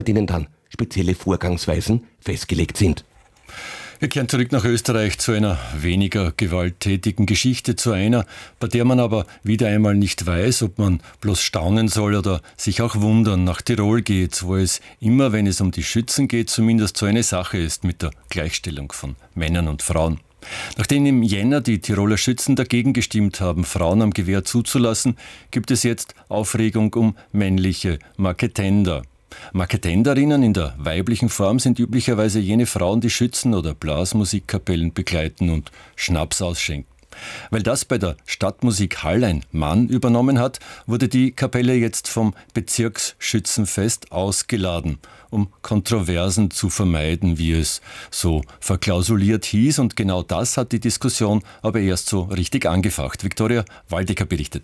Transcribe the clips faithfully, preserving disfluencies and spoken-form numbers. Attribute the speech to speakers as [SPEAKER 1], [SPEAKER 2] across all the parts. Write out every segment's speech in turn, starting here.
[SPEAKER 1] denen dann spezielle Vorgangsweisen festgelegt sind.
[SPEAKER 2] Wir kehren zurück nach Österreich zu einer weniger gewalttätigen Geschichte, zu einer, bei der man aber wieder einmal nicht weiß, ob man bloß staunen soll oder sich auch wundern. Nach Tirol geht's, wo es immer, wenn es um die Schützen geht, zumindest so eine Sache ist mit der Gleichstellung von Männern und Frauen. Nachdem im Jänner die Tiroler Schützen dagegen gestimmt haben, Frauen am Gewehr zuzulassen, gibt es jetzt Aufregung um männliche Marketender. Marketenderinnen in der weiblichen Form sind üblicherweise jene Frauen, die Schützen- oder Blasmusikkapellen begleiten und Schnaps ausschenken. Weil das bei der Stadtmusik Hall ein Mann übernommen hat, wurde die Kapelle jetzt vom Bezirksschützenfest ausgeladen, um Kontroversen zu vermeiden, wie es so verklausuliert hieß. Und genau das hat die Diskussion aber erst so richtig angefacht. Viktoria Waldecker berichtet.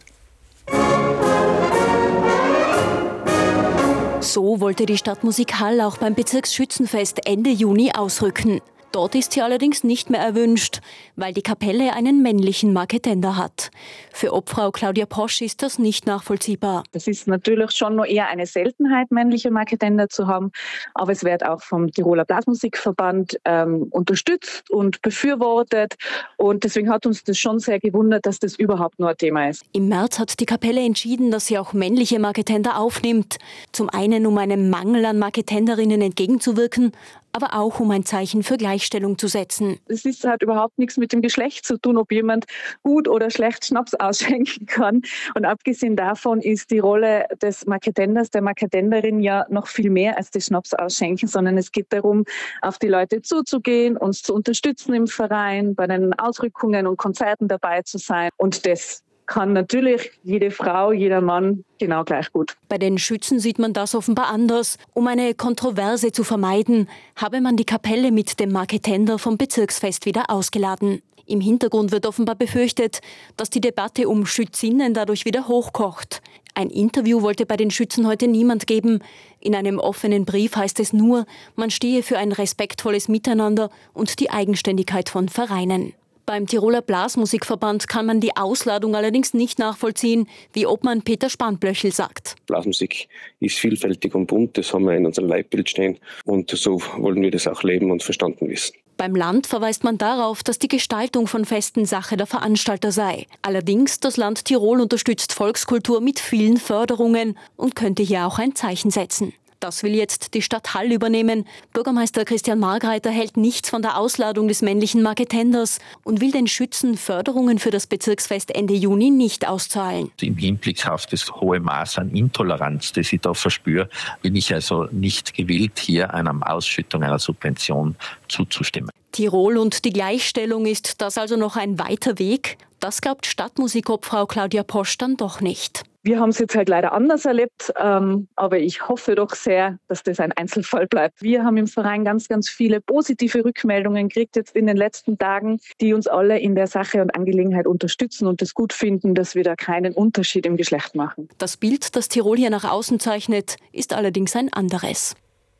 [SPEAKER 3] So wollte die Stadtmusik Hall auch beim Bezirksschützenfest Ende Juni ausrücken. Dort ist sie allerdings nicht mehr erwünscht, weil die Kapelle einen männlichen Marketender hat. Für Obfrau Claudia Posch ist das nicht nachvollziehbar.
[SPEAKER 4] Es ist natürlich schon noch eher eine Seltenheit, männliche Marketender zu haben, aber es wird auch vom Tiroler Blasmusikverband ähm, unterstützt und befürwortet und deswegen hat uns das schon sehr gewundert, dass das überhaupt nur ein Thema ist.
[SPEAKER 3] Im März hat die Kapelle entschieden, dass sie auch männliche Marketender aufnimmt. Zum einen, um einem Mangel an Marketenderinnen entgegenzuwirken, aber auch um ein Zeichen für Gleichstellung zu setzen.
[SPEAKER 4] Es ist halt überhaupt nichts mit dem Geschlecht zu tun, ob jemand gut oder schlecht Schnaps ausschenken kann. Und abgesehen davon ist die Rolle des Marketenders, der Marketenderin ja noch viel mehr als das Schnaps ausschenken, sondern es geht darum, auf die Leute zuzugehen, uns zu unterstützen im Verein, bei den Ausrückungen und Konzerten dabei zu sein. Und das kann natürlich jede Frau, jeder Mann genau gleich gut.
[SPEAKER 3] Bei den Schützen sieht man das offenbar anders. Um eine Kontroverse zu vermeiden, habe man die Kapelle mit dem Marketender vom Bezirksfest wieder ausgeladen. Im Hintergrund wird offenbar befürchtet, dass die Debatte um Schützinnen dadurch wieder hochkocht. Ein Interview wollte bei den Schützen heute niemand geben. In einem offenen Brief heißt es nur, man stehe für ein respektvolles Miteinander und die Eigenständigkeit von Vereinen. Beim Tiroler Blasmusikverband kann man die Ausladung allerdings nicht nachvollziehen, wie Obmann Peter Spanblöchel sagt.
[SPEAKER 5] Blasmusik ist vielfältig und bunt, das haben wir in unserem Leitbild stehen und so wollen wir das auch leben und verstanden wissen.
[SPEAKER 3] Beim Land verweist man darauf, dass die Gestaltung von Festen Sache der Veranstalter sei. Allerdings, das Land Tirol unterstützt Volkskultur mit vielen Förderungen und könnte hier auch ein Zeichen setzen. Das will jetzt die Stadt Hall übernehmen. Bürgermeister Christian Margreiter hält nichts von der Ausladung des männlichen Marketenders und will den Schützen Förderungen für das Bezirksfest Ende Juni nicht auszahlen.
[SPEAKER 6] Im Hinblick auf das hohe Maß an Intoleranz, das ich da verspüre, bin ich also nicht gewillt, hier einer Ausschüttung einer Subvention zuzustimmen.
[SPEAKER 3] Tirol und die Gleichstellung, ist das also noch ein weiter Weg? Das glaubt Stadtmusikobfrau Claudia Posch dann doch nicht.
[SPEAKER 4] Wir haben es jetzt halt leider anders erlebt, ähm, aber ich hoffe doch sehr, dass das ein Einzelfall bleibt. Wir haben im Verein ganz, ganz viele positive Rückmeldungen gekriegt jetzt in den letzten Tagen, die uns alle in der Sache und Angelegenheit unterstützen und es gut finden, dass wir da keinen Unterschied im Geschlecht machen.
[SPEAKER 3] Das Bild, das Tirol hier nach außen zeichnet, ist allerdings ein anderes.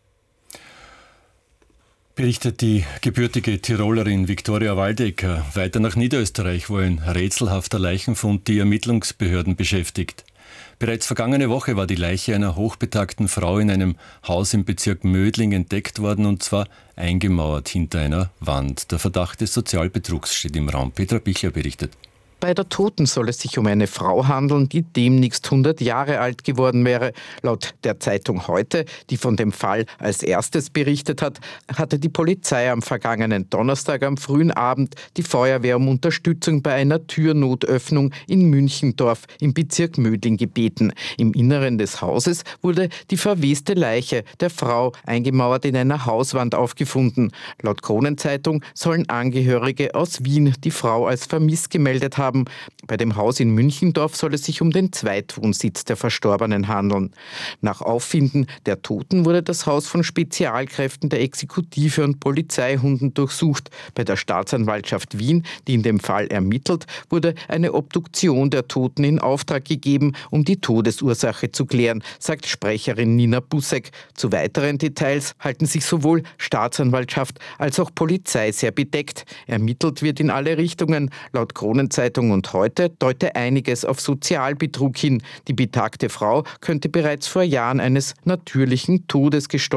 [SPEAKER 2] Berichtet die gebürtige Tirolerin Viktoria Waldecker. Weiter nach Niederösterreich, wo ein rätselhafter Leichenfund die Ermittlungsbehörden beschäftigt. Bereits vergangene Woche war die Leiche einer hochbetagten Frau in einem Haus im Bezirk Mödling entdeckt worden, und zwar eingemauert hinter einer Wand. Der Verdacht des Sozialbetrugs steht im Raum. Petra Bichler berichtet.
[SPEAKER 7] Bei der Toten soll es sich um eine Frau handeln, die demnächst hundert Jahre alt geworden wäre. Laut der Zeitung Heute, die von dem Fall als erstes berichtet hat, hatte die Polizei am vergangenen Donnerstag am frühen Abend die Feuerwehr um Unterstützung bei einer Türnotöffnung in Münchendorf im Bezirk Mödling gebeten. Im Inneren des Hauses wurde die verweste Leiche der Frau eingemauert in einer Hauswand aufgefunden. Laut Kronenzeitung sollen Angehörige aus Wien die Frau als vermisst gemeldet haben. Bei dem Haus in Münchendorf soll es sich um den Zweitwohnsitz der Verstorbenen handeln. Nach Auffinden der Toten wurde das Haus von Spezialkräften der Exekutive und Polizeihunden durchsucht. Bei der Staatsanwaltschaft Wien, die in dem Fall ermittelt, wurde eine Obduktion der Toten in Auftrag gegeben, um die Todesursache zu klären, sagt Sprecherin Nina Busseck. Zu weiteren Details halten sich sowohl Staatsanwaltschaft als auch Polizei sehr bedeckt. Ermittelt wird in alle Richtungen. Laut Kronenzeitung Zeitung und Heute deute einiges auf Sozialbetrug hin. Die betagte Frau könnte bereits vor Jahren eines natürlichen Todes gestorben